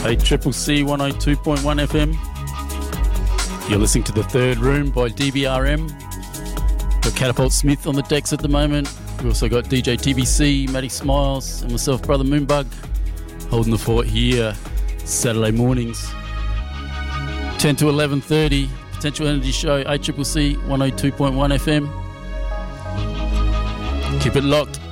ACCC 102.1 FM. You're listening to The Third Room by DBRM. Got Catapult Smith on the decks at the moment. We've also got DJ TBC, Matty Smiles, and myself, Brother Moonbug, holding the fort here Saturday mornings. 10 to 11:30, Potential Energy Show, ACCC 102.1 FM. Keep it locked.